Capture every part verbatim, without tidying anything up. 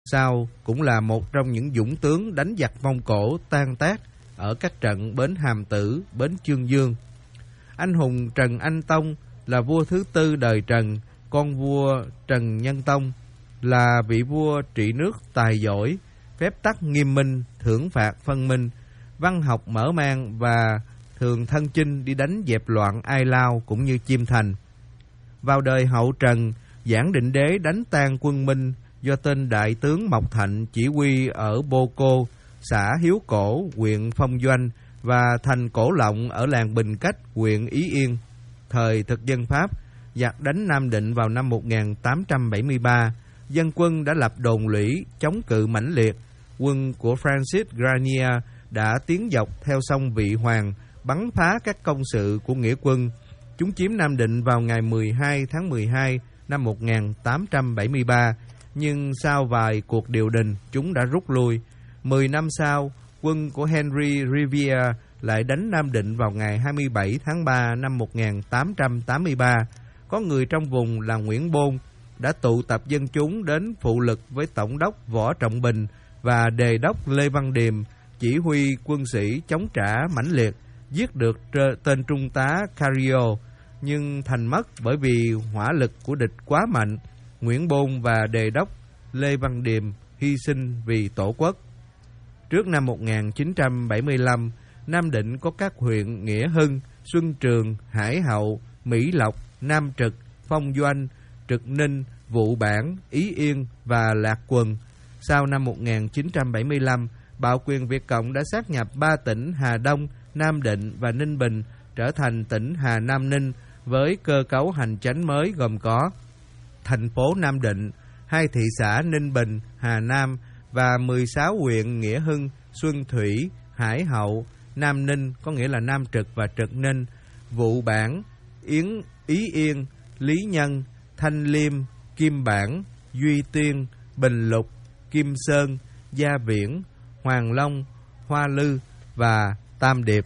sau cũng là một trong những dũng tướng đánh giặc Mông Cổ tan tác ở các trận Bến Hàm Tử, Bến Chương Dương. Anh hùng Trần Anh Tông là vua thứ tư đời Trần, con vua Trần Nhân Tông, là vị vua trị nước tài giỏi, phép tắc nghiêm minh, thưởng phạt phân minh, văn học mở mang và thường thân chinh đi đánh dẹp loạn Ai Lao cũng như Chiêm Thành. Vào đời hậu Trần, Giảng Định Đế đánh tan quân Minh do tên đại tướng Mộc Thạnh chỉ huy ở Bô Cô, xã Hiếu Cổ, huyện Phong Doanh và thành Cổ Lộng ở làng Bình Cách, huyện Ý Yên. Thời thực dân Pháp, giặc đánh Nam Định vào năm một nghìn tám trăm bảy mươi ba, dân quân đã lập đồn lũy chống cự mãnh liệt. Quân của Francis Granier đã tiến dọc theo sông Vị Hoàng, bắn phá các công sự của nghĩa quân. Chúng chiếm Nam Định vào ngày mười hai tháng mười hai năm một nghìn tám trăm bảy mươi ba, nhưng sau vài cuộc điều đình, chúng đã rút lui. Mười năm sau, quân của Henry Riviere lại đánh Nam Định vào ngày hai mươi bảy tháng ba năm một nghìn tám trăm tám mươi ba. Có người trong vùng là Nguyễn Bôn đã tụ tập dân chúng đến phụ lực với Tổng đốc Võ Trọng Bình và Đề đốc Lê Văn Điềm chỉ huy quân sĩ chống trả mãnh liệt, giết được tên trung tá Cario, nhưng thành mất bởi vì hỏa lực của địch quá mạnh. Nguyễn Bôn và Đề đốc Lê Văn Điềm hy sinh vì Tổ quốc. Trước năm một nghìn chín trăm bảy mươi lăm, Nam Định có các huyện Nghĩa Hưng, Xuân Trường, Hải Hậu, Mỹ Lộc, Nam Trực, Phong Doanh, Trực Ninh, Vụ Bản, Ý Yên và Lạc Quần. Sau năm một nghìn chín trăm bảy mươi lăm, bạo quyền Việt Cộng đã sáp nhập ba tỉnh Hà Đông, Nam Định và Ninh Bình trở thành tỉnh Hà Nam Ninh với cơ cấu hành chánh mới gồm có thành phố Nam Định, hai thị xã Ninh Bình, Hà Nam và mười sáu huyện Nghĩa Hưng, Xuân Thủy, Hải Hậu, Nam Ninh có nghĩa là Nam Trực và Trực Ninh, Vụ Bản, Yến, Ý Yên, Lý Nhân, Thanh Liêm, Kim Bản, Duy Tiên, Bình Lục, Kim Sơn, Gia Viễn, Hoàng Long, Hoa Lư và Tam Điệp.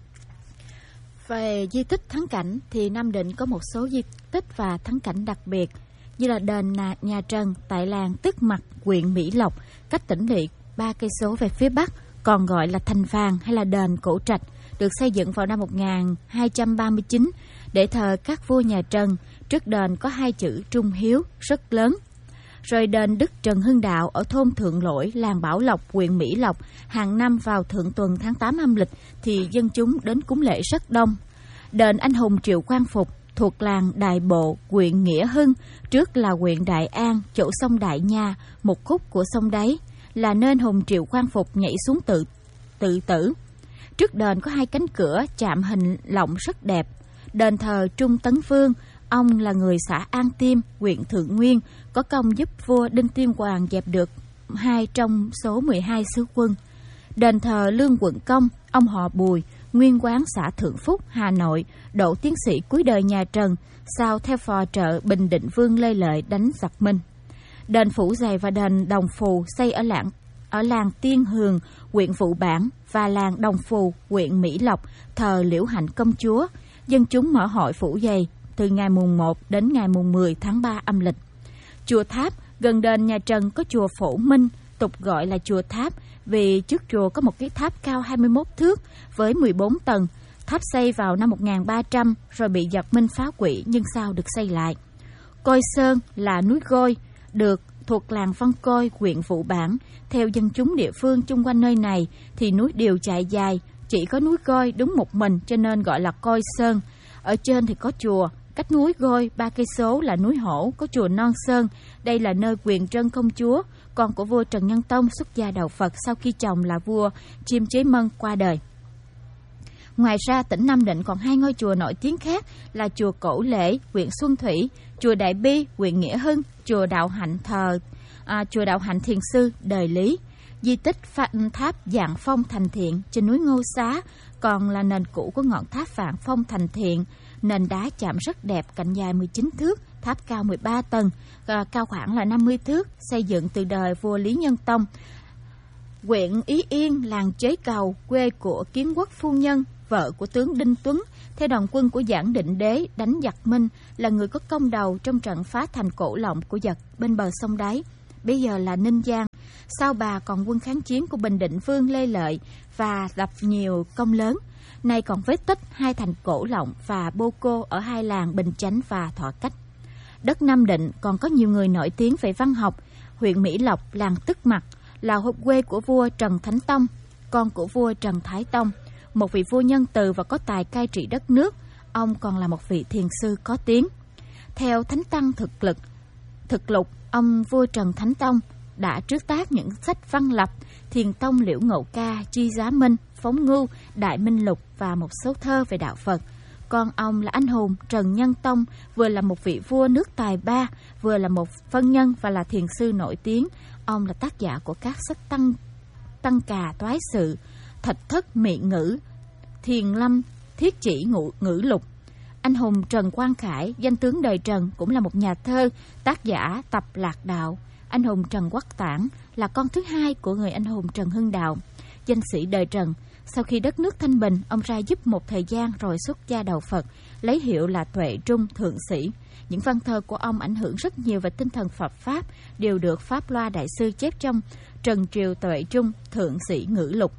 Về di tích thắng cảnh thì Nam Định có một số di tích và thắng cảnh đặc biệt như là đền Nhà Trần tại làng Tức Mặc, huyện Mỹ Lộc, cách tỉnh lỵ ba cây số về phía bắc, còn gọi là Thành Vàng hay là đền Cổ Trạch, được xây dựng vào năm một nghìn hai trăm ba mươi chín để thờ các vua nhà Trần. Trước đền có hai chữ Trung Hiếu rất lớn. Rồi đền Đức Trần Hưng Đạo ở thôn Thượng Lỗi, làng Bảo Lộc, huyện Mỹ Lộc, hàng năm vào thượng tuần tháng tám âm lịch thì dân chúng đến cúng lễ rất đông. Đền Anh hùng Triệu Quang Phục thuộc làng Đại Bộ, huyện Nghĩa Hưng, trước là huyện Đại An, chỗ sông Đại Nha, một khúc của sông Đáy, là nơi anh hùng Triệu Quang Phục nhảy xuống tự tự tử. Trước đền có hai cánh cửa chạm hình lộng rất đẹp. Đền thờ Trung Tấn Vương, ông là người xã An Tiêm, huyện Thượng Nguyên, có công giúp vua Đinh Tiên Hoàng dẹp được hai trong số mười hai sứ quân. Đền thờ Lương Quận Công, ông họ Bùi, nguyên quán xã Thượng Phúc, Hà Nội, đỗ tiến sĩ cuối đời nhà Trần, sau theo phò trợ Bình Định Vương Lê Lợi đánh giặc Minh. Đền Phủ Dày và đền Đồng Phù xây ở làng ở làng Tiên Hường, huyện Vụ Bản và làng Đồng Phù, huyện Mỹ Lộc, thờ Liễu Hạnh Công Chúa. Dân chúng mở hội Phủ Dày từ ngày mùng một đến ngày mùng mười tháng ba âm lịch. Chùa Tháp gần đền Nhà Trần có chùa Phổ Minh, tục gọi là chùa Tháp vì trước chùa có một cái tháp cao hai mươi mốt thước với mười bốn tầng. Tháp xây vào năm một nghìn ba trăm rồi bị giặc Minh phá hủy nhưng sau được xây lại. Côi Sơn là núi Gôi, được thuộc làng Văn Côi, huyện Vụ Bản. Theo dân chúng địa phương chung quanh nơi này thì núi Điều chạy dài, chỉ có núi Gôi đúng một mình cho nên gọi là Côi Sơn. Ở trên thì có chùa, cách núi Gôi ba cây số là núi Hổ, có chùa Non Sơn. Đây là nơi Quyền Trân Công Chúa, con của vua Trần Nhân Tông xuất gia đạo Phật sau khi chồng là vua Chiêm Chế Mân qua đời. Ngoài ra, tỉnh Nam Định còn hai ngôi chùa nổi tiếng khác là chùa Cổ Lễ, huyện Xuân Thủy, chùa Đại Bi, huyện Nghĩa Hưng, chùa Đạo Hạnh thờ à, chùa Đạo Hạnh Thiền Sư đời Lý. Di tích tháp Vạn Phong Thành Thiện trên núi Ngô Xá còn là nền cũ của ngọn tháp Vạn Phong Thành Thiện. Nền đá chạm rất đẹp, cạnh dài mười chín thước, tháp cao mười ba tầng, cao khoảng là năm mươi thước, xây dựng từ đời vua Lý Nhân Tông. Huyện Ý Yên, làng Chế Cầu, quê của Kiến Quốc phu nhân, vợ của tướng Đinh Tuấn, theo đoàn quân của Giảng Định Đế đánh giặc Minh, là người có công đầu trong trận phá thành Cổ Lộng của giặc bên bờ sông Đáy. bây giờ là Ninh Giang. Sau bà còn quân kháng chiến của Bình Định Vương Lê Lợi và lập nhiều công lớn. Nay còn vết tích hai thành Cổ Lộng và Bô Cô ở hai làng Bình Chánh và Thọ Cách. Đất Nam Định còn có nhiều người nổi tiếng về văn học. Huyện Mỹ Lộc, làng Tức Mặc là quê của vua Trần Thánh Tông, con của vua Trần Thái Tông, một vị vua nhân từ và có tài cai trị đất nước. Ông còn là một vị thiền sư có tiếng. Theo Thánh Tăng Thực Lực, Thực Lục, ông vua Trần Thánh Tông đã trước tác những sách văn lập, Thiền Tông Liễu Ngộ Ca, Chi Giá Minh, Phóng Ngưu, Đại Minh Lục và một số thơ về đạo Phật. Con ông là anh hùng Trần Nhân Tông, vừa là một vị vua nước tài ba, vừa là một phân nhân và là thiền sư nổi tiếng. Ông là tác giả của các sách tăng tăng cà toái sự, Thạch Thất Mị Ngữ, Thiền Lâm, Thiết Chỉ Ngũ Ngữ Lục. Anh hùng Trần Quang Khải, danh tướng đời Trần, cũng là một nhà thơ, tác giả tập Lạc Đạo. Anh hùng Trần Quốc Tản là con thứ hai của người anh hùng Trần Hưng Đạo, danh sĩ đời Trần. Sau khi đất nước thanh bình, ông ra giúp một thời gian rồi xuất gia đạo Phật, lấy hiệu là Tuệ Trung Thượng Sĩ. Những văn thơ của ông ảnh hưởng rất nhiều về tinh thần Phật Pháp, đều được Pháp Loa Đại Sư chép trong Trần Triều Tuệ Trung Thượng Sĩ Ngữ Lục.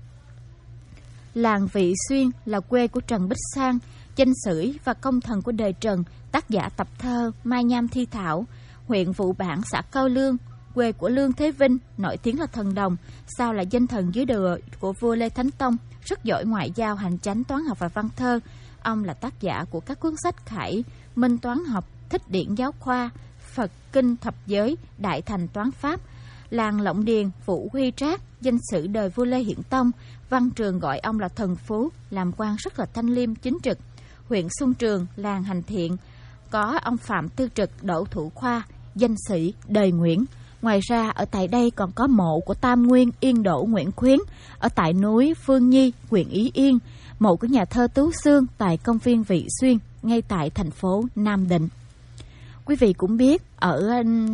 Làng Vị Xuyên là quê của Trần Bích Sang, danh sử và công thần của đời Trần, tác giả tập thơ Mai Nham Thi Thảo. Huyện Vụ Bản, xã Cao Lương, quê của Lương Thế Vinh, nổi tiếng là thần đồng, sau là danh thần dưới đời của vua Lê Thánh Tông, rất giỏi ngoại giao, hành chánh, toán học và văn thơ. Ông là tác giả của các cuốn sách Khải, Minh Toán Học, Thích Điển Giáo Khoa, Phật Kinh Thập Giới, Đại Thành Toán Pháp. Làng Lộng Điền, Vũ Huy Trác, danh sử đời vua Lê Hiển Tông, văn trường gọi ông là thần phú, làm quan rất là thanh liêm chính trực. Huyện Xuân Trường, làng Hành Thiện, có ông Phạm Tư Trực, Đỗ Thủ Khoa, danh sĩ đời Nguyễn. Ngoài ra ở tại đây còn có mộ của Tam Nguyên Yên Đỗ Nguyễn Khuyến ở tại núi Phương Nhi, huyện Ý Yên, mộ của nhà thơ Tú Xương tại công viên Vị Xuyên, ngay tại thành phố Nam Định. Quý vị cũng biết ở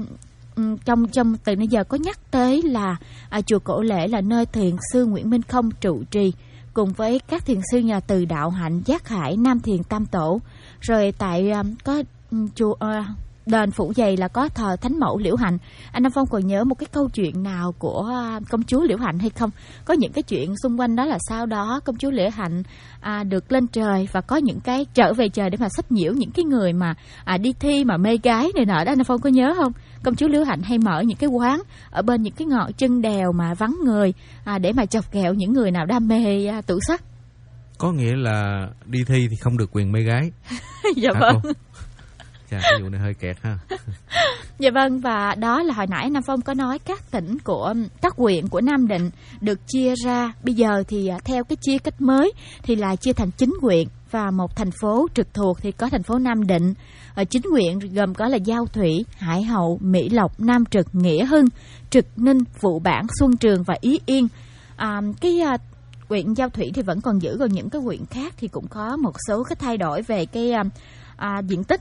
trong trong từ nãy giờ có nhắc tới là à, chùa Cổ Lễ là nơi thiền sư Nguyễn Minh Không trụ trì cùng với các thiền sư nhà Từ Đạo Hạnh, Giác Hải, Nam Thiền Tam Tổ. Rồi tại um, có um, chùa uh, đền Phủ Dày là có thờ Thánh Mẫu Liễu Hạnh. Anh Nam Phong còn nhớ một cái câu chuyện nào của uh, công chúa Liễu Hạnh hay không? Có những cái chuyện xung quanh đó là sau đó công chúa Liễu Hạnh à, được lên trời và có những cái trở về trời để mà sách nhiễu những cái người mà à, đi thi mà mê gái này nọ đó. Anh Nam Phong có nhớ không? Công chúa Liễu Hạnh hay mở những cái quán ở bên những cái ngọn chân đèo mà vắng người à, để mà chọc ghẹo những người nào đam mê à, tử sắc. Có nghĩa là đi thi thì không được quyền mê gái. Dạ à, vâng. Chà, cái vụ này hơi kẹt ha. Dạ vâng, và đó là hồi nãy Nam Phong có nói các tỉnh của các huyện của Nam Định được chia ra. Bây giờ thì theo cái chia cách mới thì là chia thành chín huyện và một thành phố trực thuộc, thì có thành phố Nam Định. Ở chín huyện gồm có là Giao Thủy, Hải Hậu, Mỹ Lộc, Nam Trực, Nghĩa Hưng, Trực Ninh, Vụ Bản, Xuân Trường và Ý Yên. À, cái à, huyện Giao Thủy thì vẫn còn giữ, còn những cái huyện khác thì cũng có một số cái thay đổi về cái à, à, diện tích.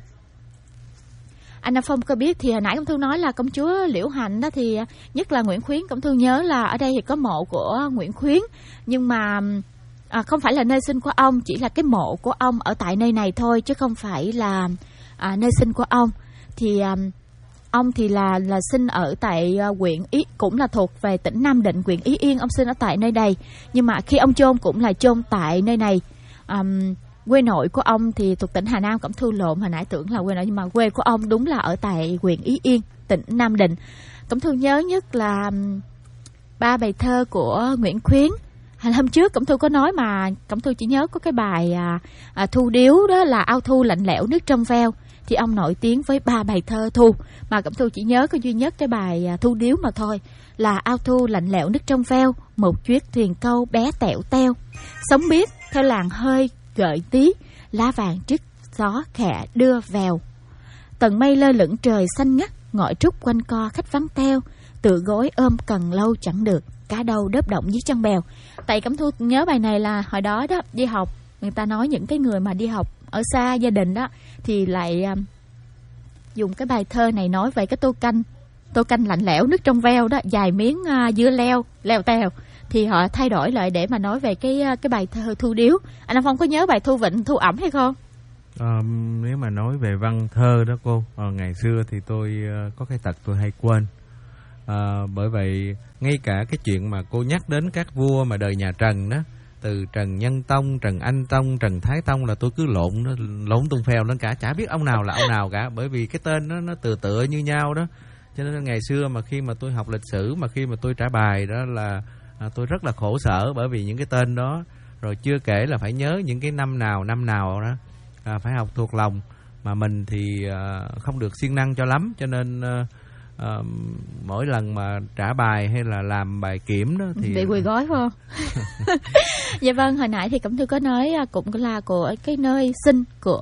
Anh Nam Phong có biết thì hồi nãy Cẩm Thu nói là công chúa Liễu Hạnh đó, thì nhất là Nguyễn Khuyến. Cẩm Thu nhớ là ở đây thì có mộ của Nguyễn Khuyến, nhưng mà à, không phải là nơi sinh của ông, chỉ là cái mộ của ông ở tại nơi này thôi, chứ không phải là à, nơi sinh của ông. Thì à, ông thì là là sinh ở tại uh, huyện Ý, cũng là thuộc về tỉnh Nam Định, huyện Ý Yên. Ông sinh ở tại nơi đây, nhưng mà khi ông chôn cũng là chôn tại nơi này. Um, quê nội của ông thì thuộc tỉnh Hà Nam. Cẩm Thu lộn, hồi nãy tưởng là quê nội, nhưng mà quê của ông đúng là ở tại huyện Ý Yên, tỉnh Nam Định. Cẩm Thu nhớ nhất là um, ba bài thơ của Nguyễn Khuyến. Hôm trước Cẩm Thu có nói mà Cẩm Thu chỉ nhớ có cái bài à, à, Thu Điếu, đó là ao thu lạnh lẽo nước trong veo. Thì ông nổi tiếng với ba bài thơ thu, mà Cẩm Thu chỉ nhớ có duy nhất cái bài à, Thu Điếu mà thôi, là ao thu lạnh lẽo nước trong veo, một chuyến thuyền câu bé tẹo teo, sống biết theo làng hơi gợi tí, lá vàng trước gió khẽ đưa vèo, tầng mây lơ lửng trời xanh ngắt, ngõ trúc quanh co khách vắng teo, tựa gối ôm cần lâu chẳng được, cá đâu đớp động dưới chân bèo. Tại Cẩm Thu nhớ bài này là hồi đó đó đi học, người ta nói những cái người mà đi học ở xa gia đình đó thì lại um, dùng cái bài thơ này nói về cái tô canh tô canh lạnh lẽo nước trong veo đó, dài miếng uh, dưa leo leo tèo, thì họ thay đổi lại để mà nói về cái cái bài thơ Thu Điếu. Anh Phong có nhớ bài Thu Vịnh Thu Ẩm hay không? À, nếu mà nói về văn thơ đó cô, à, ngày xưa thì tôi uh, có cái tật tôi hay quên. À, bởi vậy ngay cả cái chuyện mà cô nhắc đến các vua mà đời nhà Trần đó, từ Trần Nhân Tông, Trần Anh Tông, Trần Thái Tông là tôi cứ lộn nó lộn tung phèo lên cả, chả biết ông nào là ông nào cả, bởi vì cái tên nó nó tựa tựa như nhau đó. Cho nên ngày xưa mà khi mà tôi học lịch sử, mà khi mà tôi trả bài đó là à, tôi rất là khổ sở, bởi vì những cái tên đó, rồi chưa kể là phải nhớ những cái năm nào năm nào đó, à, phải học thuộc lòng, mà mình thì à, không được siêng năng cho lắm, cho nên à, à, mỗi lần mà trả bài hay là làm bài kiểm đó thì bị quỳ gói phải không? Dạ vâng, hồi nãy thì Cẩm Thư có nói cũng là của cái nơi sinh của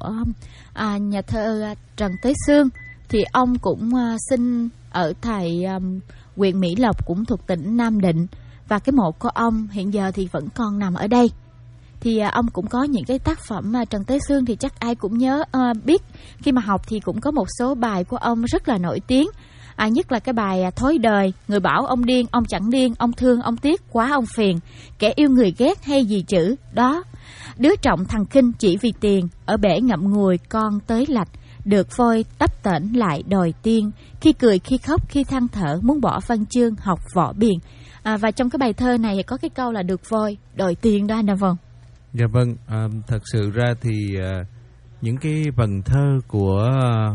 à, nhà thơ Trần Tế Xương, thì ông cũng à, sinh ở tại um, huyện Mỹ Lộc, cũng thuộc tỉnh Nam Định, và cái mộ của ông hiện giờ thì vẫn còn nằm ở đây. Thì à, ông cũng có những cái tác phẩm mà Trần Tế Xương thì chắc ai cũng nhớ à, biết. Khi mà học thì cũng có một số bài của ông rất là nổi tiếng, à, nhất là cái bài à, Thối Đời, người bảo ông điên, ông chẳng điên, ông thương, ông tiếc, quá ông phiền, kẻ yêu người ghét hay gì chữ đó, đứa trọng thằng khinh chỉ vì tiền, ở bể ngậm ngùi con tới lạch, được voi tấp tễnh lại đòi tiên, khi cười khi khóc khi than thở, muốn bỏ văn chương học võ biền. À, và trong cái bài thơ này có cái câu là được voi đòi tiên đó anh Đăng Vân. Dạ vâng, à, thật sự ra thì à, những cái vần thơ của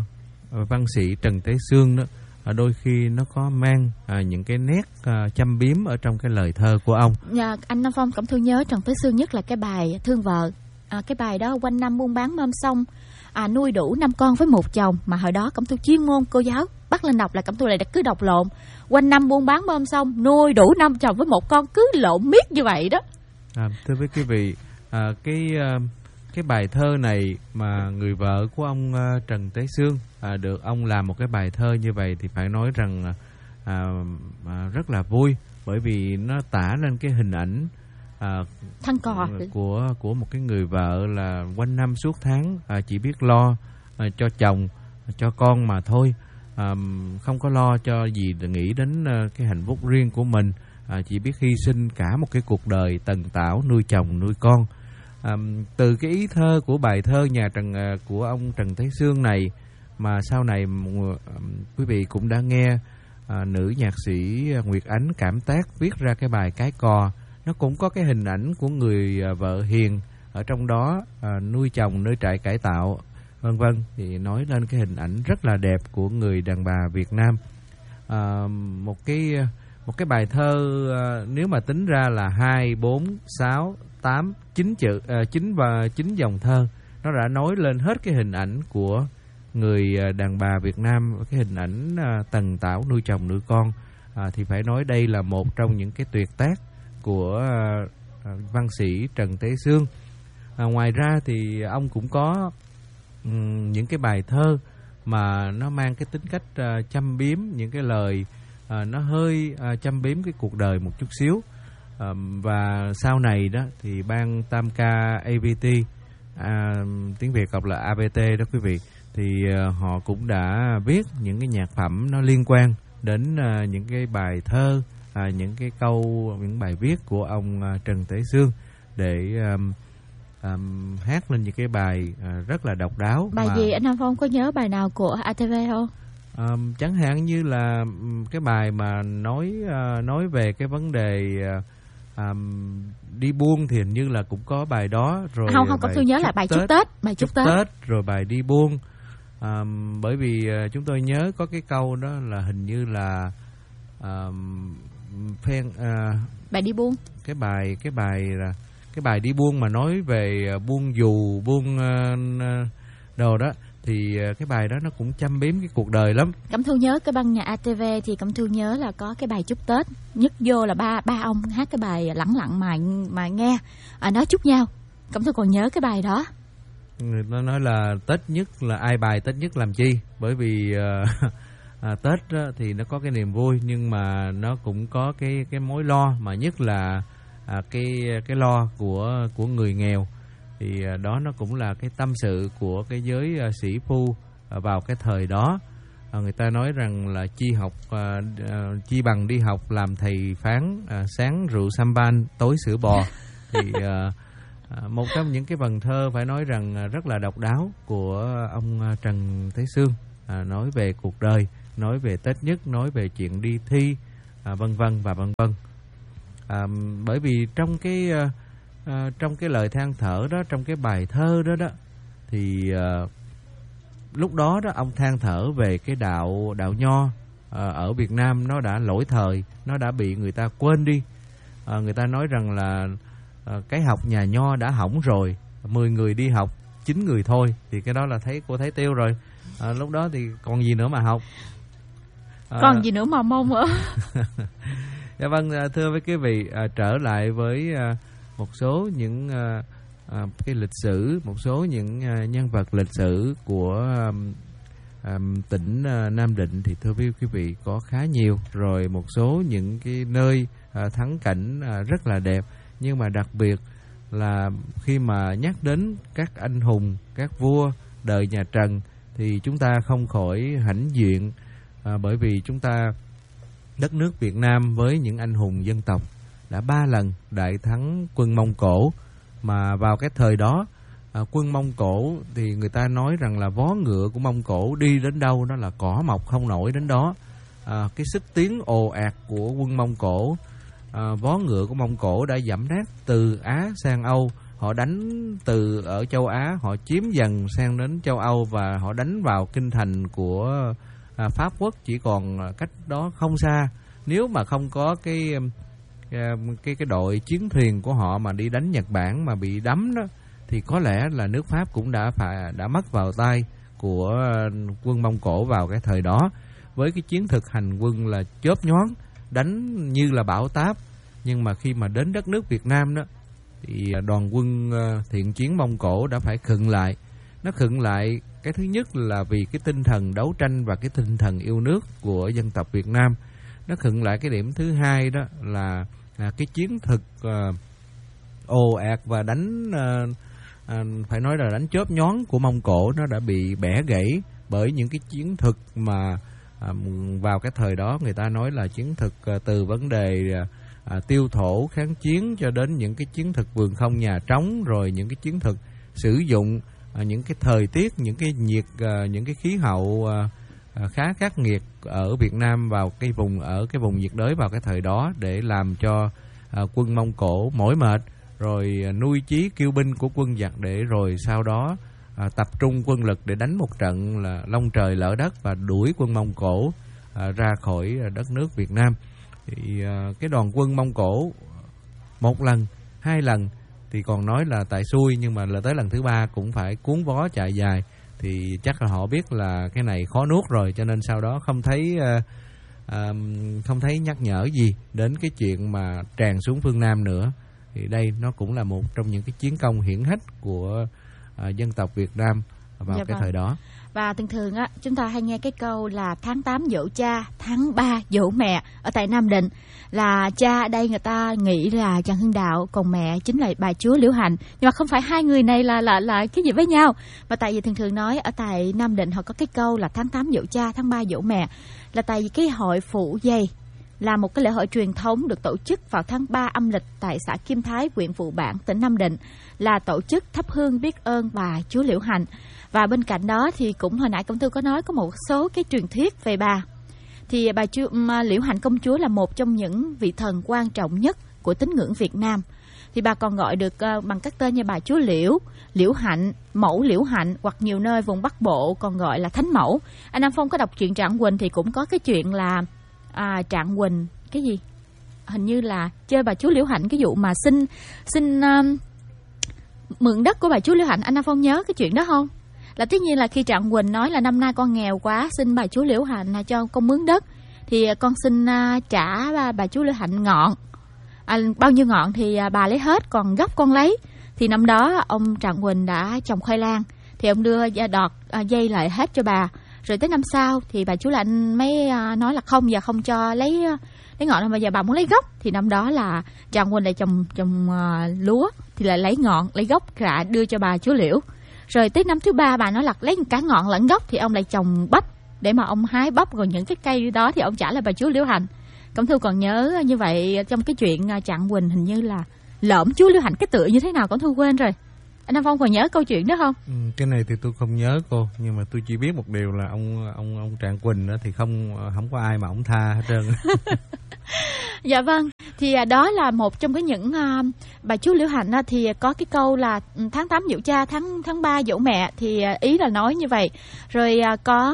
à, văn sĩ Trần Tế Xương đó, à, đôi khi nó có mang à, những cái nét à, châm biếm ở trong cái lời thơ của ông. Dạ, anh Nam Phong Cẩm Thư nhớ Trần Tế Xương nhất là cái bài Thương Vợ. À, cái bài đó quanh năm buôn bán mâm xong, à, nuôi đủ năm con với một chồng, mà hồi đó Cẩm Thư chuyên môn cô giáo bắt lên đọc là Cẩm Thư lại cứ đọc lộn, quanh năm buôn bán mâm xong nuôi đủ năm chồng với một con, cứ lộn miết như vậy đó. À, thưa với quý vị, à, cái à, cái bài thơ này mà người vợ của ông à, Trần Tế Xương à, được ông làm một cái bài thơ như vậy thì phải nói rằng à, à, rất là vui, bởi vì nó tả lên cái hình ảnh à, thăng cò của của một cái người vợ là quanh năm suốt tháng à, chỉ biết lo à, cho chồng, cho con mà thôi, à, không có lo cho gì để nghĩ đến à, cái hạnh phúc riêng của mình, à, chỉ biết hy sinh cả một cái cuộc đời tần tảo nuôi chồng nuôi con. À, từ cái ý thơ của bài thơ nhà Trần à, của ông Trần Tế Xương này mà sau này à, quý vị cũng đã nghe à, nữ nhạc sĩ Nguyệt Ánh cảm tác viết ra cái bài Cái Cò. Nó cũng có cái hình ảnh của người à, vợ hiền ở trong đó, à, nuôi chồng nơi trại cải tạo vân vân, thì nói lên cái hình ảnh rất là đẹp của người đàn bà Việt Nam. À, một cái một cái bài thơ à, nếu mà tính ra là hai, bốn, sáu, tám, chín chữ, à, chín và chín dòng thơ, nó đã nói lên hết cái hình ảnh của người à, đàn bà Việt Nam, cái hình ảnh à, tần tảo nuôi chồng nuôi con, à, thì phải nói đây là một trong những cái tuyệt tác của à, văn sĩ Trần Tế Xương. À, ngoài ra thì ông cũng có um, những cái bài thơ mà nó mang cái tính cách uh, châm biếm, những cái lời uh, nó hơi uh, châm biếm cái cuộc đời một chút xíu. Uh, và sau này đó thì ban tam ca a vê tê, uh, tiếng Việt đọc là a vê tê đó quý vị, thì uh, họ cũng đã viết những cái nhạc phẩm nó liên quan đến uh, những cái bài thơ, uh, những cái câu, những bài viết của ông uh, Trần Tế Xương để um, um, hát lên những cái bài uh, rất là độc đáo. Bài mà, gì anh Nam Phong có nhớ bài nào của a tê vê không? Um, chẳng hạn như là um, cái bài mà nói uh, nói về cái vấn đề uh, um, đi buôn thì hình như là cũng có bài đó rồi. Không không, có tôi nhớ là bài Chúc Tết, bài Chúc, Chúc Tết. Tết rồi bài Đi Buôn. Um, bởi vì uh, chúng tôi nhớ có cái câu đó là hình như là um, phen uh, bài Đi Buôn. Cái bài cái bài là cái bài Đi Buôn mà nói về uh, buôn dù, buôn uh, đồ đó, thì cái bài đó nó cũng châm biếm cái cuộc đời lắm. Cẩm Thu nhớ cái ban nhạc a tê vê thì Cẩm Thu nhớ là có cái bài Chúc Tết, nhất vô là ba ba ông hát cái bài lẳng lặng mà mà nghe à, nói chúc nhau. Cẩm Thu còn nhớ cái bài đó. Người ta nói là Tết nhất là ai bài Tết nhất làm chi, bởi vì uh, à, Tết đó, thì nó có cái niềm vui nhưng mà nó cũng có cái cái mối lo, mà nhất là à, cái cái lo của của người nghèo. Thì à, đó nó cũng là cái tâm sự của cái giới à, sĩ phu à, vào cái thời đó. À, người ta nói rằng là chi học à, à, chi bằng đi học làm thầy phán, à, sáng rượu sampan, tối sữa bò. Thì à, à, một trong những cái vần thơ phải nói rằng à, rất là độc đáo của ông à, Trần Tế Xương, à, nói về cuộc đời nói về Tết Nhất, nói về chuyện đi thi, à, vân vân và vân vân. À, bởi vì trong cái à, à, trong cái lời than thở đó, trong cái bài thơ đó đó, thì à, lúc đó đó ông than thở về cái đạo đạo nho à, ở Việt Nam nó đã lỗi thời, nó đã bị người ta quên đi. À, người ta nói rằng là à, cái học nhà nho đã hỏng rồi, mười người đi học chín người thôi, thì cái đó là thấy cô thấy tiêu rồi. À, lúc đó thì còn gì nữa mà học, à, còn gì nữa mà mong nữa. Dạ vâng, thưa với quý vị, à, trở lại với à, một số những à, à, cái lịch sử, một số những à, nhân vật lịch sử của à, à, tỉnh à, Nam Định thì thưa với quý vị có khá nhiều, rồi một số những cái nơi à, thắng cảnh à, rất là đẹp, nhưng mà đặc biệt là khi mà nhắc đến các anh hùng, các vua đời nhà Trần thì chúng ta không khỏi hãnh diện, à, bởi vì chúng ta đất nước Việt Nam với những anh hùng dân tộc đã ba lần đại thắng quân Mông Cổ, mà vào cái thời đó à, quân Mông Cổ thì người ta nói rằng là vó ngựa của Mông Cổ đi đến đâu đó là cỏ mọc không nổi đến đó. À, cái sức tiến ồ ạt của quân Mông Cổ, à, vó ngựa của Mông Cổ đã dẫm nát từ Á sang Âu. Họ đánh từ ở châu Á, họ chiếm dần sang đến châu Âu và họ đánh vào kinh thành của à, Pháp Quốc chỉ còn cách đó không xa. Nếu mà không có cái cái cái đội chiến thuyền của họ mà đi đánh Nhật Bản mà bị đắm đó, thì có lẽ là nước Pháp cũng đã phải đã mất vào tay của quân Mông Cổ vào cái thời đó. Với cái chiến thực hành quân là chớp nhoáng, đánh như là bão táp. Nhưng mà khi mà đến đất nước Việt Nam đó thì đoàn quân thiện chiến Mông Cổ đã phải khựng lại. Nó khựng lại cái thứ nhất là vì cái tinh thần đấu tranh và cái tinh thần yêu nước của dân tộc Việt Nam. Nó khựng lại cái điểm thứ hai đó là, là cái chiến thực uh, ồ ạt và đánh uh, uh, phải nói là đánh chớp nhoáng của Mông Cổ nó đã bị bẻ gãy bởi những cái chiến thực mà uh, vào cái thời đó người ta nói là chiến thực uh, từ vấn đề uh, tiêu thổ kháng chiến cho đến những cái chiến thực vườn không nhà trống, rồi những cái chiến thực sử dụng uh, những cái thời tiết, những cái nhiệt, uh, những cái khí hậu uh, khá khắc nghiệt ở Việt Nam vào cái vùng ở cái vùng nhiệt đới vào cái thời đó để làm cho à, quân Mông Cổ mỏi mệt, rồi à, nuôi chí kiêu binh của quân giặc để rồi sau đó à, tập trung quân lực để đánh một trận là long trời lở đất và đuổi quân Mông Cổ à, ra khỏi đất nước Việt Nam. Thì à, cái đoàn quân Mông Cổ một lần, hai lần thì còn nói là tại xui, nhưng mà là tới lần thứ ba cũng phải cuốn vó chạy dài. Thì chắc là họ biết là cái này khó nuốt rồi, cho nên sau đó không thấy uh, uh, không thấy nhắc nhở gì đến cái chuyện mà tràn xuống phương Nam nữa. Thì đây nó cũng là một trong những cái chiến công hiển hách của uh, dân tộc Việt Nam vào dạ cái vâng. thời đó. Và thường thường á, chúng ta hay nghe cái câu là tháng tám giỗ cha, tháng ba giỗ mẹ ở tại Nam Định. Là cha ở đây người ta nghĩ là Trần Hưng Đạo, còn mẹ chính là bà chúa Liễu Hạnh. Nhưng mà không phải hai người này là là là cái gì với nhau. Mà tại vì thường thường nói ở tại Nam Định họ có cái câu là tháng tám giỗ cha, tháng ba giỗ mẹ. Là tại vì cái hội Phụ Dây là một cái lễ hội truyền thống được tổ chức vào tháng ba âm lịch tại xã Kim Thái, huyện Vụ Bản, tỉnh Nam Định, là tổ chức thắp hương biết ơn bà chúa Liễu Hạnh. Và bên cạnh đó thì cũng hồi nãy Công Thư có nói có một số cái truyền thuyết về bà. Thì bà chúa, Liễu Hạnh công chúa là một trong những vị thần quan trọng nhất của tín ngưỡng Việt Nam. Thì bà còn gọi được uh, bằng các tên như bà chúa Liễu, Liễu Hạnh, Mẫu Liễu Hạnh, hoặc nhiều nơi vùng Bắc Bộ còn gọi là Thánh Mẫu. Anh Nam Phong có đọc truyện Trạng Quỳnh thì cũng có cái chuyện là à, Trạng Quỳnh cái gì? Hình như là chơi bà chúa Liễu Hạnh cái vụ mà xin xin um, mượn đất của bà chúa Liễu Hạnh. Anh Nam Phong nhớ cái chuyện đó không? Là tất nhiên là khi Trạng Quỳnh nói là năm nay con nghèo quá, xin bà chúa Liễu Hạnh cho con mướn đất, thì con xin trả bà chúa Liễu Hạnh ngọn, à, bao nhiêu ngọn thì bà lấy hết, còn gốc con lấy. Thì năm đó ông Trạng Quỳnh đã trồng khoai lang, thì ông đưa đọt dây lại hết cho bà. Rồi tới năm sau thì bà chúa Liễu Hạnh mới nói là không, giờ không cho lấy lấy ngọn, mà giờ bà muốn lấy gốc. Thì năm đó là Trạng Quỳnh lại trồng trồng uh, lúa, thì lại lấy ngọn lấy gốc cả đưa cho bà chúa Liễu. Rồi tới năm thứ ba bà nói là lấy cả ngọn lẫn gốc, thì ông lại trồng bắp để mà ông hái bắp, rồi những cái cây đó thì ông trả lại bà chúa Liễu Hạnh. Cẩm Thu còn nhớ như vậy trong cái chuyện Trạng Quỳnh hình như là lỡm chúa Liễu Hạnh cái tựa như thế nào Cẩm Thu quên rồi. Anh Nam Phong còn nhớ câu chuyện đó không? Ừ, cái này thì tôi không nhớ cô, nhưng mà tôi chỉ biết một điều là ông ông ông Trạng Quỳnh đó thì không không có ai mà ông tha hết trơn. Dạ vâng, thì đó là một trong cái những uh, bà chú Liễu Hạnh uh, thì có cái câu là tháng tám giỗ cha, tháng tháng ba giỗ mẹ, thì uh, ý là nói như vậy. Rồi uh, có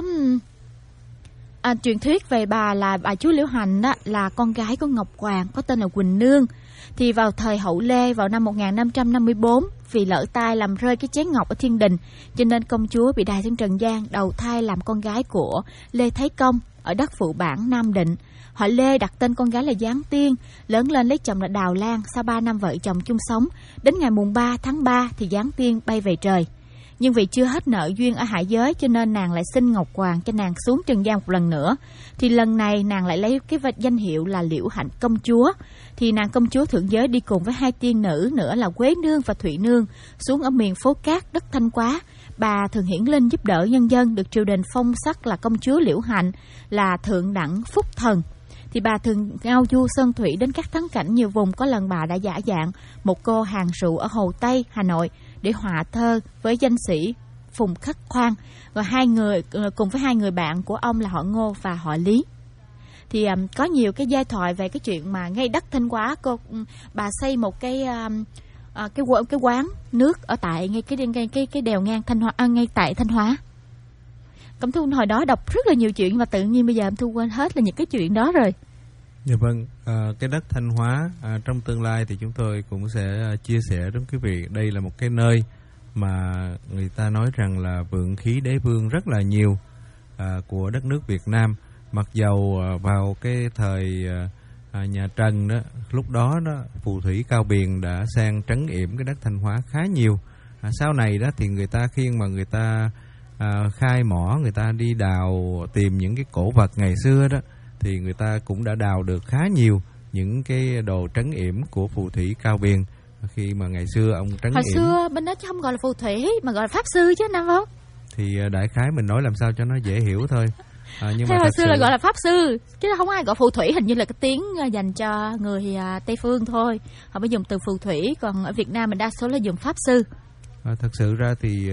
uh, truyền thuyết về bà là bà chú Liễu Hạnh đó là con gái của Ngọc Hoàng có tên là Quỳnh Nương. Thì vào thời Hậu Lê, vào năm một nghìn năm trăm năm mươi bốn, vì lỡ tay làm rơi cái chén ngọc ở thiên đình, cho nên công chúa bị đày xuống trần gian, đầu thai làm con gái của Lê Thái Công ở đất Phụ Bản Nam Định. Họ Lê đặt tên con gái là Giáng Tiên, lớn lên lấy chồng là Đào Lan. Sau ba năm vợ chồng chung sống, đến ngày mùng ba tháng ba thì Giáng Tiên bay về trời. Nhưng vì chưa hết nợ duyên ở hạ giới, cho nên nàng lại xin Ngọc Hoàng cho nàng xuống trần gian một lần nữa. Thì lần này nàng lại lấy cái danh hiệu là Liễu Hạnh công chúa. Thì nàng công chúa thượng giới đi cùng với hai tiên nữ nữa là Quế Nương và Thụy Nương xuống ở miền Phố Cát, đất Thanh Quá. Bà thường hiển linh giúp đỡ nhân dân, được triều đình phong sắc là công chúa Liễu Hạnh, là thượng đẳng phúc thần. Thì bà thường ngao du sơn thủy đến các thắng cảnh nhiều vùng. Có lần bà đã giả dạng một cô hàng rượu ở Hồ Tây, Hà Nội để họa thơ với danh sĩ Phùng Khắc Khoan, và hai người cùng với hai người bạn của ông là họ Ngô và họ Lý. Thì um, có nhiều cái giai thoại về cái chuyện mà ngay đất Thanh Hóa, cô um, bà xây một cái um, uh, cái cái quán nước ở tại ngay cái ngay cái cái đèo ngang Thanh Hóa, à, ngay tại Thanh Hóa. Cẩm Thu hồi đó đọc rất là nhiều chuyện mà tự nhiên bây giờ em Thu quên hết là những cái chuyện đó rồi. Dạ vâng, à, cái đất Thanh Hóa à, trong tương lai thì chúng tôi cũng sẽ à, chia sẻ đến quý vị. Đây là một cái nơi mà người ta nói rằng là vượng khí đế vương rất là nhiều à, của đất nước Việt Nam. Mặc dầu à, vào cái thời à, nhà Trần đó, lúc đó đó phù thủy Cao Biền đã sang trấn yểm cái đất Thanh Hóa khá nhiều. À, sau này đó thì người ta khi mà người ta à, khai mỏ, người ta đi đào tìm những cái cổ vật ngày xưa đó, thì người ta cũng đã đào được khá nhiều những cái đồ trấn yểm của phù thủy Cao Biền khi mà ngày xưa ông trấn hồi yểm. Hồi xưa bên đó chứ không gọi là phù thủy mà gọi là pháp sư chứ Nam không? Thì đại khái mình nói làm sao cho nó dễ hiểu thôi. À, nhưng Thế mà hồi xưa sự... là gọi là pháp sư chứ không ai gọi phù thủy, hình như là cái tiếng dành cho người Tây phương thôi. Họ mới dùng từ phù thủy, còn ở Việt Nam mình đa số là dùng pháp sư. À, thật sự ra thì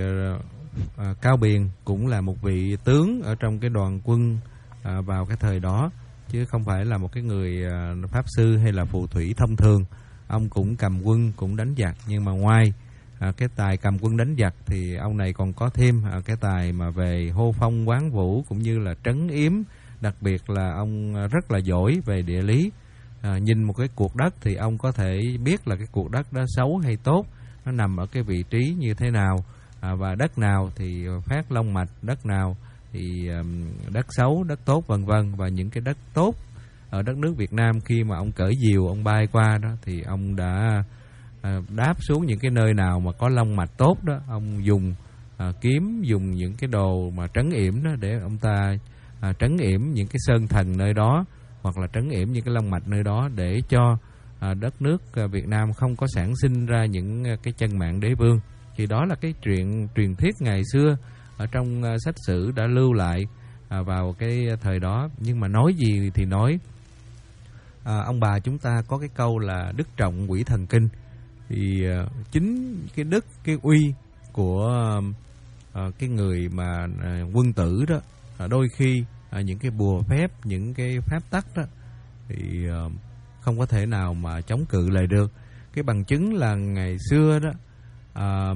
à, Cao Biền cũng là một vị tướng ở trong cái đoàn quân à, vào cái thời đó, chứ không phải là một cái người à, pháp sư hay là phù thủy thông thường. Ông cũng cầm quân, cũng đánh giặc, nhưng mà ngoài à, cái tài cầm quân đánh giặc thì ông này còn có thêm à, cái tài mà về hô phong quán vũ cũng như là trấn yếm. Đặc biệt là ông rất là giỏi về địa lý. À, nhìn một cái cuộc đất thì ông có thể biết là cái cuộc đất đó xấu hay tốt, nó nằm ở cái vị trí như thế nào, à, và đất nào thì phát long mạch, đất nào thì um, đất xấu, đất tốt vân vân. Và những cái đất tốt ở đất nước Việt Nam khi mà ông cởi diều ông bay qua đó thì ông đã à, đáp xuống những cái nơi nào mà có long mạch tốt đó, ông dùng à, kiếm, dùng những cái đồ mà trấn yểm đó để ông ta à, trấn yểm những cái sơn thần nơi đó, hoặc là trấn yểm những cái long mạch nơi đó để cho à, đất nước à, Việt Nam không có sản sinh ra những à, cái chân mạng đế vương. Thì đó là cái chuyện truyền thuyết ngày xưa ở trong uh, sách sử đã lưu lại uh, vào cái thời đó. Nhưng mà nói gì thì nói, uh, ông bà chúng ta có cái câu là đức trọng quỷ thần kinh. Thì uh, chính cái đức, cái uy của uh, cái người mà uh, quân tử đó, uh, đôi khi uh, những cái bùa phép, những cái pháp tắc đó thì uh, không có thể nào mà chống cự lại được. Cái bằng chứng là ngày xưa đó, uh,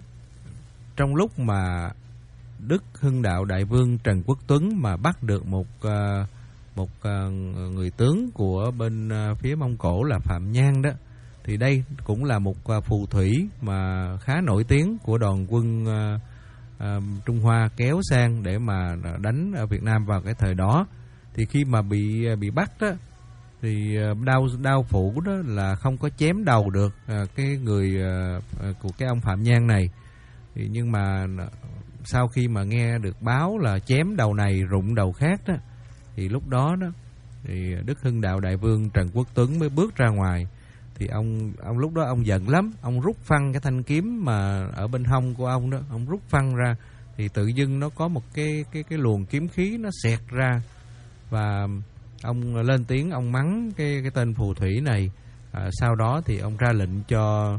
trong lúc mà Đức Hưng Đạo Đại Vương Trần Quốc Tuấn mà bắt được một uh, một uh, người tướng của bên uh, phía Mông Cổ là Phạm Nhan đó, thì đây cũng là một uh, phù thủy mà khá nổi tiếng của đoàn quân uh, uh, Trung Hoa kéo sang để mà đánh ở Việt Nam vào cái thời đó. Thì khi mà bị bị bắt đó thì đao đao phủ đó là không có chém đầu được uh, cái người uh, uh, của cái ông Phạm Nhan này. Thì nhưng mà sau khi mà nghe được báo là chém đầu này rụng đầu khác đó, thì lúc đó đó thì Đức Hưng Đạo Đại Vương Trần Quốc Tuấn mới bước ra ngoài. Thì ông ông lúc đó ông giận lắm, ông rút phăng cái thanh kiếm mà ở bên hông của ông đó, ông rút phăng ra thì tự dưng nó có một cái cái cái luồng kiếm khí nó xẹt ra, và ông lên tiếng ông mắng cái cái tên phù thủy này. À, sau đó thì ông ra lệnh cho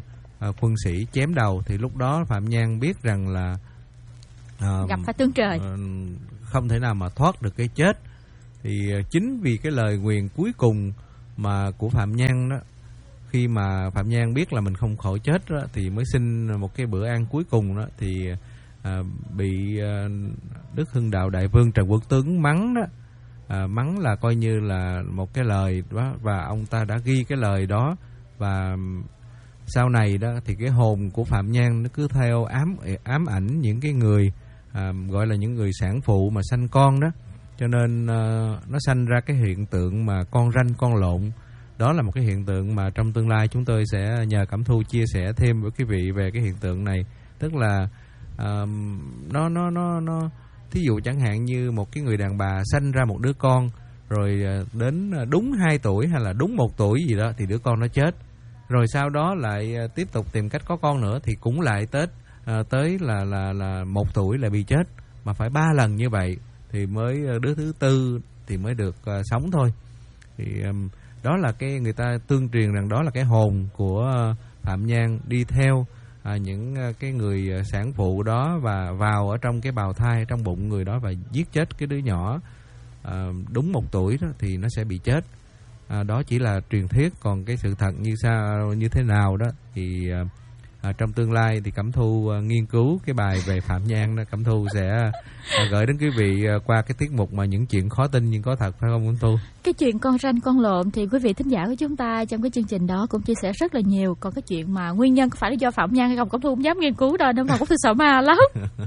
à, quân sĩ chém đầu, thì lúc đó Phạm Nhan biết rằng là à, gặp phải tướng trời, à, không thể nào mà thoát được cái chết. Thì à, chính vì cái lời nguyền cuối cùng mà của Phạm Nhan đó, khi mà Phạm Nhan biết là mình không khỏi chết đó, thì mới xin một cái bữa ăn cuối cùng đó, thì à, bị à, Đức Hưng Đạo Đại Vương Trần Quốc Tướng mắng đó. À, mắng là coi như là một cái lời đó, và ông ta đã ghi cái lời đó, và sau này đó thì cái hồn của Phạm Nhan nó cứ theo ám ám ảnh những cái người à, gọi là những người sản phụ mà sanh con đó, cho nên à, nó sanh ra cái hiện tượng mà con ranh con lộn. Đó là một cái hiện tượng mà trong tương lai chúng tôi sẽ nhờ Cẩm Thu chia sẻ thêm với quý vị về cái hiện tượng này. Tức là à, nó nó nó nó thí dụ chẳng hạn như một cái người đàn bà sanh ra một đứa con, rồi đến đúng hai tuổi hay là đúng một tuổi gì đó thì đứa con nó chết, rồi sau đó lại tiếp tục tìm cách có con nữa thì cũng lại tết à, tới là là là một tuổi lại bị chết, mà phải ba lần như vậy thì mới đứa thứ tư thì mới được uh, sống thôi. Thì um, đó là cái người ta tương truyền rằng đó là cái hồn của uh, Phạm Nhan đi theo À, những cái người sản phụ đó và vào ở trong cái bào thai trong bụng người đó và giết chết cái đứa nhỏ à, đúng một tuổi đó thì nó sẽ bị chết. À, đó chỉ là truyền thuyết, còn cái sự thật như sao như thế nào đó thì à, trong tương lai thì Cẩm Thu à, nghiên cứu cái bài về Phạm Nhan đó, Cẩm Thu sẽ à, gửi đến quý vị à, qua cái tiết mục mà những chuyện khó tin nhưng có thật, phải không Cẩm Thu? Cái chuyện con ranh con lộn thì quý vị thính giả của chúng ta trong cái chương trình đó cũng chia sẻ rất là nhiều. Còn cái chuyện mà nguyên nhân có phải là do Phạm Nhan hay không, Cẩm Thu không dám nghiên cứu đâu, nên mà Cẩm Thu sợ ma lắm.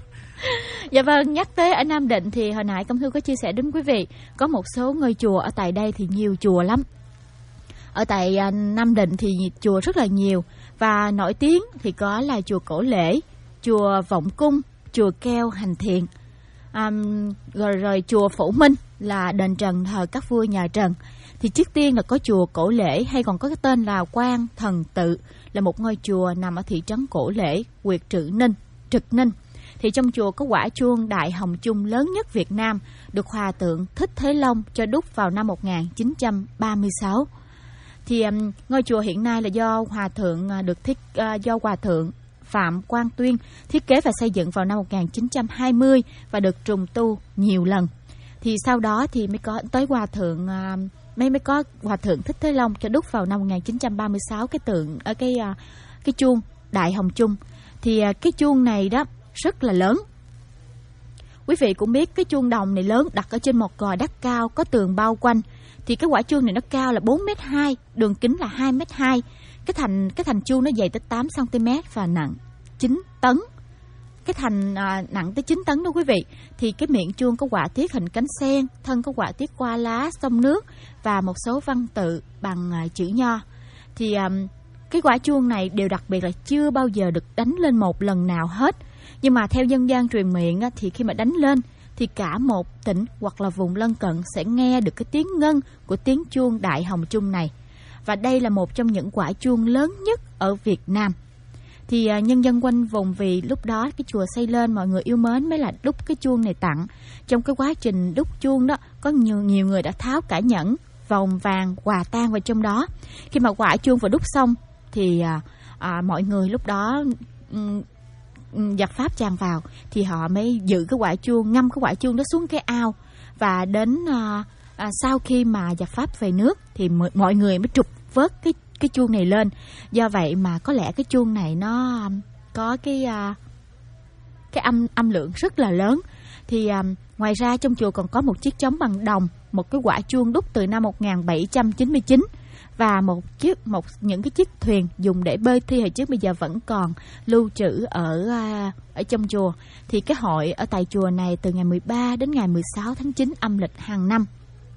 Dạ vâng, nhắc tới ở Nam Định thì hồi nãy Cẩm Thu có chia sẻ đến quý vị có một số ngôi chùa ở tại đây thì nhiều chùa lắm. Ở tại Nam Định thì chùa rất là nhiều, và nổi tiếng thì có là chùa Cổ Lễ, chùa Vọng Cung, chùa Keo Hành Thiện, um, rồi, rồi chùa Phổ Minh là đền Trần thờ các vua nhà Trần. Thì trước tiên là có chùa Cổ Lễ, hay còn có cái tên là Quan Thần Tự, là một ngôi chùa nằm ở thị trấn Cổ Lễ, huyện Trực Ninh, Trực Ninh. Thì trong chùa có quả chuông Đại Hồng Chung lớn nhất Việt Nam, được Hòa Thượng Thích Thế Long cho đúc vào năm một nghìn chín trăm ba mươi sáu. Thì um, ngôi chùa hiện nay là do Hòa Thượng uh, được thiết uh, do Hòa Thượng Phạm Quang Tuyên thiết kế và xây dựng vào năm một nghìn chín trăm hai mươi và được trùng tu nhiều lần. Thì sau đó thì mới có tới Hòa Thượng uh, mới mới có Hòa Thượng Thích Thế Long cho đúc vào năm một nghìn chín trăm ba mươi sáu cái tượng ở cái uh, cái chuông Đại Hồng Chung. Thì uh, cái chuông này đó rất là lớn. Quý vị cũng biết cái chuông đồng này lớn, đặt ở trên một gò đất cao có tường bao quanh. Thì cái quả chuông này nó cao là bốn mét hai, đường kính là hai mét hai. Cái thành cái thành chuông nó dày tới tám xăng ti mét và nặng chín tấn. Cái thành à, nặng tới chín tấn đó quý vị. Thì cái miệng chuông có họa tiết hình cánh sen, thân có họa tiết hoa lá, sông nước và một số văn tự bằng à, chữ nho. Thì à, cái quả chuông này đều đặc biệt là chưa bao giờ được đánh lên một lần nào hết. Nhưng mà theo dân gian truyền miệng á, thì khi mà đánh lên thì cả một tỉnh hoặc là vùng lân cận sẽ nghe được cái tiếng ngân của tiếng chuông Đại Hồng Chung này. Và đây là một trong những quả chuông lớn nhất ở Việt Nam. Thì uh, nhân dân quanh vùng vì lúc đó cái chùa xây lên mọi người yêu mến mới là đúc cái chuông này tặng. Trong cái quá trình đúc chuông đó có nhiều nhiều người đã tháo cả nhẫn, vòng vàng, quà tang vào trong đó. Khi mà quả chuông vừa đúc xong thì uh, uh, mọi người lúc đó um, giặc Pháp tràn vào thì họ mới giữ cái quả chuông, ngâm cái quả chuông đó xuống cái ao. Và đến à, à, sau khi mà giặc Pháp về nước thì m- mọi người mới trục vớt cái cái chuông này lên. Do vậy mà có lẽ cái chuông này nó có cái à, cái âm âm lượng rất là lớn. Thì à, ngoài ra trong chùa còn có một chiếc trống bằng đồng, một cái quả chuông đúc từ năm một nghìn bảy trăm chín mươi chín và một chiếc một những cái chiếc thuyền dùng để bơi thi hồi trước bây giờ vẫn còn lưu trữ ở ở trong chùa. Thì cái hội ở tại chùa này từ ngày mười ba đến ngày mười sáu tháng chín âm lịch hàng năm.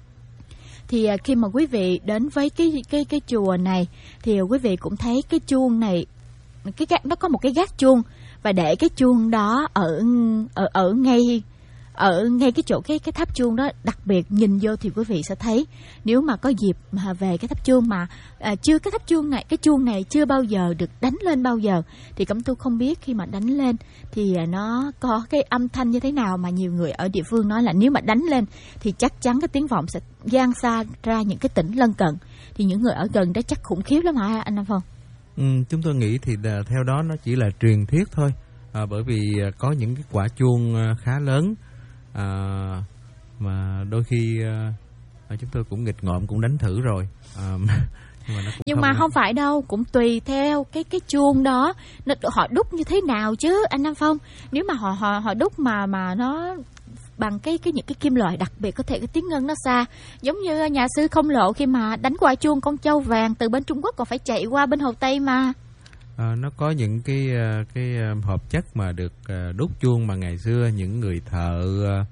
Thì khi mà quý vị đến với cái cái cái chùa này thì quý vị cũng thấy cái chuông này, cái gác nó có một cái gác chuông, và để cái chuông đó ở ở ở ngay ở ngay cái chỗ cái cái tháp chuông đó, đặc biệt nhìn vô thì quý vị sẽ thấy, nếu mà có dịp mà về cái tháp chuông mà à, chưa cái tháp chuông này, cái chuông này chưa bao giờ được đánh lên bao giờ, thì Cẩm Thu không biết khi mà đánh lên thì à, nó có cái âm thanh như thế nào, mà nhiều người ở địa phương nói là nếu mà đánh lên thì chắc chắn cái tiếng vọng sẽ vang xa ra những cái tỉnh lân cận. Thì những người ở gần đó chắc khủng khiếp lắm hả anh Nam Phong? Ừ, chúng tôi nghĩ thì theo đó nó chỉ là truyền thuyết thôi, à, bởi vì có những cái quả chuông khá lớn, à, mà đôi khi à, chúng tôi cũng nghịch ngợm cũng đánh thử rồi, à, nhưng mà, nó cũng nhưng không mà là... không phải đâu, cũng tùy theo cái cái chuông đó nó, họ đúc như thế nào chứ anh Nam Phong. Nếu mà họ họ họ đúc mà mà nó bằng cái cái những cái kim loại đặc biệt, có thể cái tiếng ngân nó xa, giống như nhà sư Không Lộ khi mà đánh qua chuông con trâu vàng từ bên Trung Quốc còn phải chạy qua bên Hồ Tây mà. À, nó có những cái cái hợp chất mà được đúc chuông mà ngày xưa những người thợ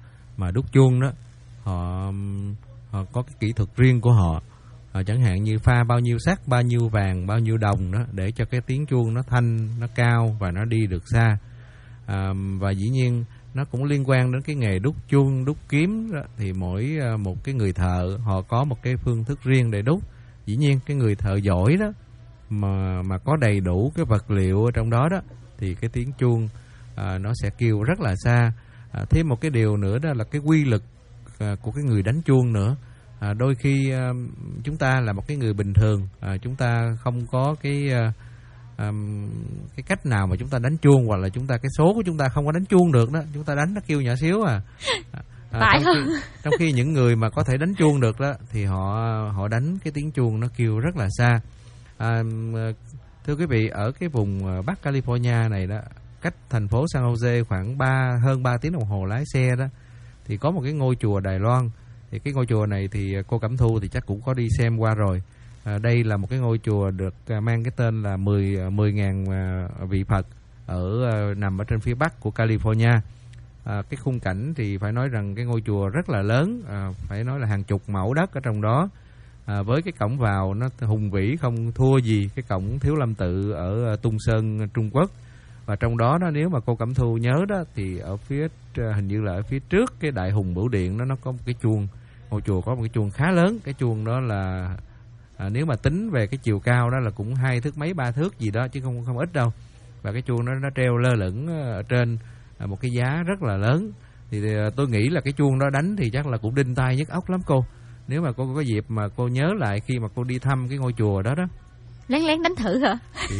mà đúc chuông đó, họ họ có cái kỹ thuật riêng của họ, à, chẳng hạn như pha bao nhiêu sắt, bao nhiêu vàng, bao nhiêu đồng đó để cho cái tiếng chuông nó thanh, nó cao và nó đi được xa. À, và dĩ nhiên nó cũng liên quan đến cái nghề đúc chuông, đúc kiếm đó, thì mỗi một cái người thợ họ có một cái phương thức riêng để đúc. Dĩ nhiên cái người thợ giỏi đó mà mà có đầy đủ cái vật liệu ở trong đó đó thì cái tiếng chuông à, nó sẽ kêu rất là xa. À, thêm một cái điều nữa đó là cái quy lực à, của cái người đánh chuông nữa. À, đôi khi à, chúng ta là một cái người bình thường, à, chúng ta không có cái à, à, cái cách nào mà chúng ta đánh chuông, hoặc là chúng ta cái số của chúng ta không có đánh chuông được đó, chúng ta đánh nó kêu nhỏ xíu à. À, phải trong không? Khi, trong khi những người mà có thể đánh chuông được đó thì họ họ đánh cái tiếng chuông nó kêu rất là xa. À, thưa quý vị, ở cái vùng Bắc California này đó, cách thành phố San Jose khoảng ba hơn ba tiếng đồng hồ lái xe đó, thì có một cái ngôi chùa Đài Loan. Thì cái ngôi chùa này thì cô Cẩm Thu thì chắc cũng có đi xem qua rồi. À, đây là một cái ngôi chùa được mang cái tên là mười nghìn vị Phật ở nằm ở trên phía bắc của California. À, cái khung cảnh thì phải nói rằng cái ngôi chùa rất là lớn, à, phải nói là hàng chục mẫu đất ở trong đó. À, với cái cổng vào nó hùng vĩ không thua gì cái cổng Thiếu Lâm Tự ở Tung Sơn, Trung Quốc. Và trong đó, đó nếu mà cô Cẩm Thu nhớ đó thì ở phía hình như là ở phía trước cái Đại Hùng Bửu Điện đó, nó có một cái chuông, ngôi chùa có một cái chuông khá lớn. Cái chuông đó là à, nếu mà tính về cái chiều cao đó là cũng hai thước mấy, ba thước gì đó chứ không không ít đâu. Và cái chuông đó nó treo lơ lửng ở trên à, một cái giá rất là lớn. Thì, thì tôi nghĩ là cái chuông đó đánh thì chắc là cũng đinh tai nhức óc lắm cô. Nếu mà cô có dịp mà cô nhớ lại khi mà cô đi thăm cái ngôi chùa đó đó, lén lén đánh thử hả? Thì,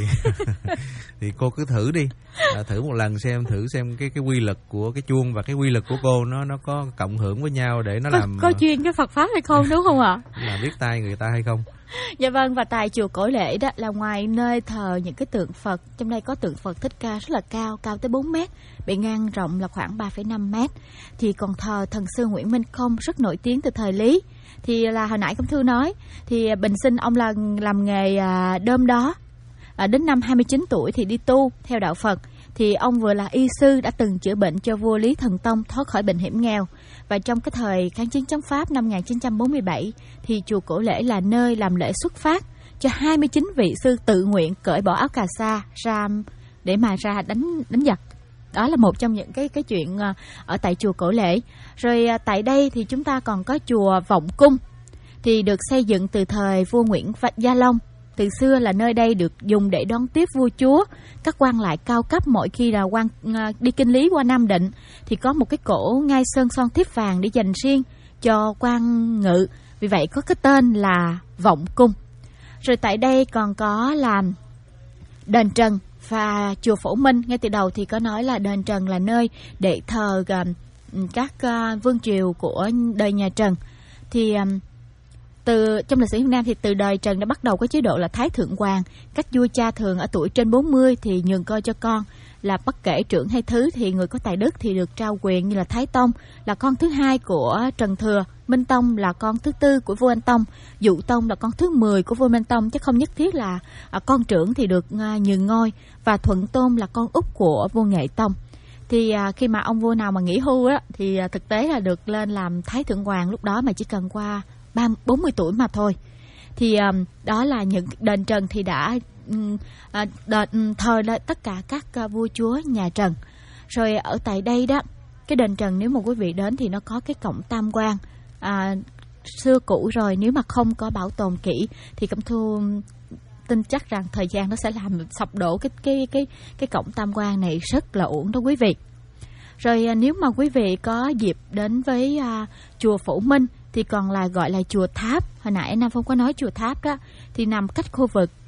thì cô cứ thử đi, à, thử một lần xem thử xem cái cái quy lực của cái chuông và cái quy lực của cô nó nó có cộng hưởng với nhau để nó có, làm có chuyên cái Phật pháp hay không, đúng không ạ? Làm biết tai người ta hay không? Dạ vâng, và tại chùa Cổ Lễ đó là ngoài nơi thờ những cái tượng Phật, trong đây có tượng Phật Thích Ca rất là cao, cao tới bốn mét, bề ngang rộng là khoảng ba phẩy năm mét. Thì còn thờ thần sư Nguyễn Minh Không rất nổi tiếng từ thời Lý. Thì là hồi nãy Cẩm Thư nói, thì bình sinh ông là làm nghề à, đơm đó. À, đến năm hai mươi chín tuổi thì đi tu theo đạo Phật. Thì ông vừa là y sư đã từng chữa bệnh cho vua Lý Thần Tông thoát khỏi bệnh hiểm nghèo. Và trong cái thời kháng chiến chống Pháp năm một nghìn chín trăm bốn mươi bảy thì chùa Cổ Lễ là nơi làm lễ xuất phát cho hai mươi chín vị sư tự nguyện cởi bỏ áo cà sa ra để mà ra đánh đánh giặc. Đó là một trong những cái cái chuyện ở tại chùa Cổ Lễ. Rồi tại đây thì chúng ta còn có chùa Vọng Cung, thì được xây dựng từ thời vua Nguyễn Gia Long. Từ xưa là nơi đây được dùng để đón tiếp vua chúa, các quan lại cao cấp mỗi khi là quan đi kinh lý qua Nam Định thì có một cái cổ ngai sơn son thiếp vàng để dành riêng cho quan ngự, vì vậy có cái tên là Vọng Cung. Rồi tại đây còn có là đền Trần và chùa Phổ Minh. Ngay từ đầu thì có nói là đền Trần là nơi để thờ các vương triều của đời nhà Trần. Thì từ trong lịch sử Việt Nam thì từ đời Trần đã bắt đầu có chế độ là Thái Thượng Hoàng. Các vua cha thường ở tuổi trên bốn mươi thì nhường coi cho con, là bất kể trưởng hay thứ thì người có tài đức thì được trao quyền, như là Thái Tông là con thứ hai của Trần Thừa, Minh Tông là con thứ tư của vua Anh Tông, Dụ Tông là con thứ mười của vua Minh Tông, chứ không nhất thiết là à, con trưởng thì được à, nhường ngôi, và Thuận Tôn là con út của vua Nghệ Tông. Thì à, khi mà ông vua nào mà nghỉ hưu á thì à, thực tế là được lên làm Thái Thượng Hoàng lúc đó mà chỉ cần qua bốn mươi tuổi mà thôi. Thì à, đó là những đền Trần thì đã à, đền thờ tất cả các à, vua chúa nhà Trần. Rồi ở tại đây đó, cái đền Trần nếu mà quý vị đến thì nó có cái cổng tam quan à, xưa cũ rồi, nếu mà không có bảo tồn kỹ thì Cẩm Thu tin chắc rằng thời gian nó sẽ làm sập đổ cái cái cái cái cổng tam quan này rất là uổng đó quý vị. Rồi à, nếu mà quý vị có dịp đến với à, chùa Phổ Minh thì còn là gọi là chùa Tháp. Hồi nãy Nam Phong có nói chùa Tháp đó thì nằm cách khu vực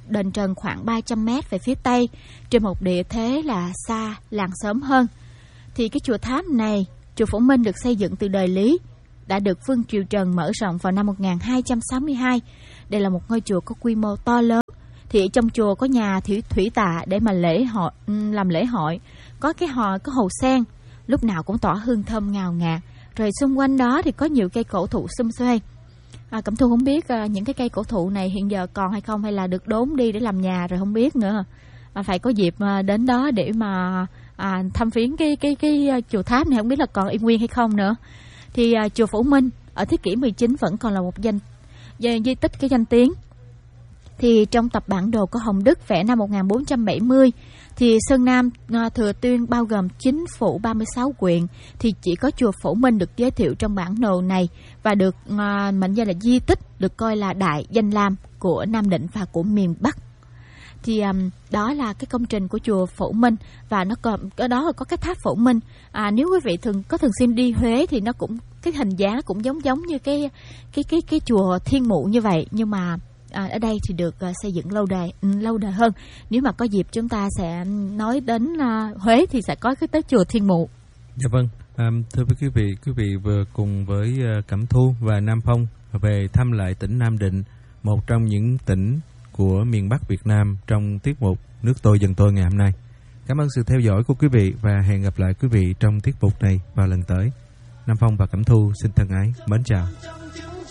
đền Trần khoảng ba trăm mét về phía tây, trên một địa thế là xa làng xóm hơn. Thì cái chùa tháp này, chùa Phổ Minh được xây dựng từ đời Lý, đã được Vương triều Trần mở rộng vào năm một nghìn hai trăm sáu mươi hai. Đây là một ngôi chùa có quy mô to lớn. Thì trong chùa có nhà thủy thủy tạ để mà lễ hội, làm lễ hội, có cái hò có hồ sen, lúc nào cũng tỏa hương thơm ngào ngạt. Rồi xung quanh đó thì có nhiều cây cổ thụ sum xuê. À, Cẩm Thu không biết à, những cái cây cổ thụ này hiện giờ còn hay không, hay là được đốn đi để làm nhà rồi không biết nữa. À, phải có dịp à, đến đó để mà à, thăm viếng cái cái cái, cái chùa tháp này, không biết là còn y nguyên hay không nữa. Thì à, chùa Phổ Minh ở thế kỷ mười chín vẫn còn là một danh di, di tích cái danh tiếng. Thì trong tập bản đồ của Hồng Đức vẽ năm một nghìn bốn trăm bảy mươi, thì Sơn Nam à, Thừa Tuyên bao gồm chín phủ ba mươi sáu huyện, thì chỉ có chùa Phổ Minh được giới thiệu trong bản đồ này và được à, mệnh danh là di tích, được coi là đại danh lam của Nam Định và của miền Bắc. Thì um, đó là cái công trình của chùa Phổ Minh, và nó còn ở đó có cái tháp Phổ Minh. À, nếu quý vị thường có thường xuyên đi Huế thì nó cũng cái hình dáng nó cũng giống giống như cái cái cái cái chùa Thiên Mụ như vậy, nhưng mà à, ở đây thì được uh, xây dựng lâu đời lâu đời hơn. Nếu mà có dịp chúng ta sẽ nói đến uh, Huế thì sẽ có cái tới chùa Thiên Mụ. Dạ vâng, à, thưa quý vị, quý vị vừa cùng với uh, Cẩm Thu và Nam Phong về thăm lại tỉnh Nam Định, một trong những tỉnh của miền Bắc Việt Nam trong tiết mục Nước Tôi Dân Tôi ngày hôm nay. Cảm ơn sự theo dõi của quý vị và hẹn gặp lại quý vị trong tiết mục này vào lần tới. Nam Phong và Cẩm Thu xin thân ái mến chào.